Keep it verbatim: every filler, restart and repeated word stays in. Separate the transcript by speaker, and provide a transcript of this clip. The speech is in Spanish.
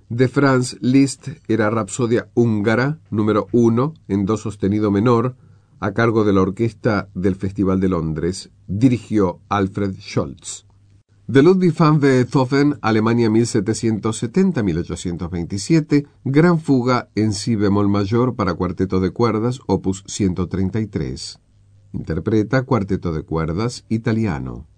Speaker 1: De Franz Liszt era Rapsodia húngara, número uno, en do sostenido menor, a cargo de la orquesta del Festival de Londres. Dirigió Alfred Scholz. De Ludwig van Beethoven, Alemania mil setecientos setenta a mil ochocientos veintisiete, Gran fuga en si bemol mayor para cuarteto de cuerdas, opus ciento treinta y tres. Interpreta Cuarteto de cuerdas italiano.